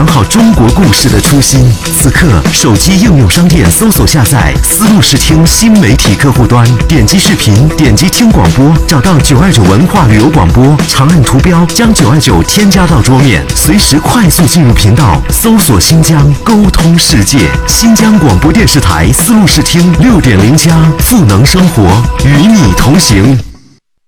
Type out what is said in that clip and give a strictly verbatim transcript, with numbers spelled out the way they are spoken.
讲好中国故事的初心。此刻，手机应用商店搜索下载丝路视听新媒体客户端，点击视频，点击听广播，找到九二九文化旅游广播，长按图标将九二九添加到桌面，随时快速进入频道，搜索新疆，沟通世界。新疆广播电视台丝路视听六点零加赋能生活，与你同行。